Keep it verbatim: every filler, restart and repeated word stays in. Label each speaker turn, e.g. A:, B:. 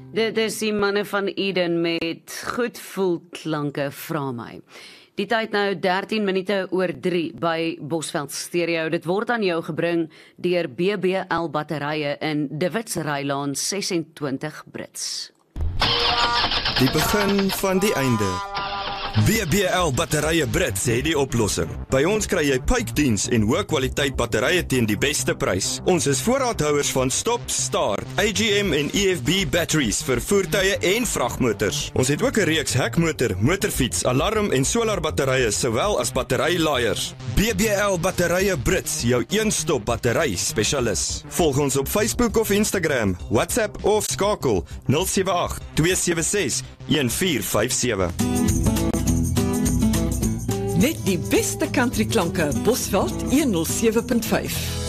A: Dit is die manne van Eden met goed voel klanke, vra my. Die tyd nou dertien minute oor drie by Bosveld Stereo. Dit word aan jou gebring deur B B L Batterye in De Wits Rylaan ses en twintig Brits.
B: Die begin van die einde.
C: B B L Batterye Brits het die oplossing. By ons kry jy pypdiens en hoë kwaliteit batterye teen die beste prys. Ons is voorraadhouers van Stop, Start, A G M en E F B batteries vir voertuie en vragmotors. Ons het ook 'n reeks hekmotor, motorfiets, alarm en solar batterye sowel as batterylaaiers. B B L Batterye Brits, jou een-stop battery spesialis. Volg ons op Facebook of Instagram, WhatsApp of skakel nul sewe agt twee sewe ses een vier vyf sewe.
D: Net die beste country klanke, Bosveld honderd sewe punt vyf.